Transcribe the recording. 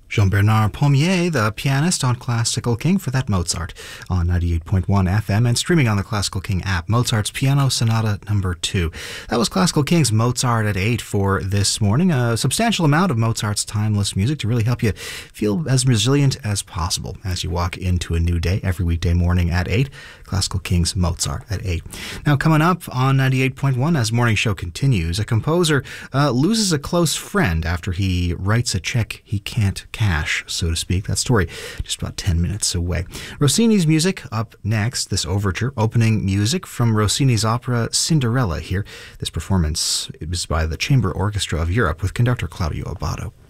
Jean-Bernard Pommier, the pianist on Classical King for that Mozart on 98.1 FM and streaming on the Classical King app, Mozart's Piano Sonata No. 2. That was Classical King's Mozart at 8 for this morning. A substantial amount of Mozart's timeless music to really help you feel as resilient as possible as you walk into a new day every weekday morning at 8. Classical King's Mozart at 8. Now, coming up on 98.1 as morning show continues, a composer loses a close friend after he writes a check he can't cash, so to speak. That story just about 10 minutes away. Rossini's music up next, this overture, opening music from Rossini's opera Cinderella here. This performance is by the Chamber Orchestra of Europe with conductor Claudio Abbado.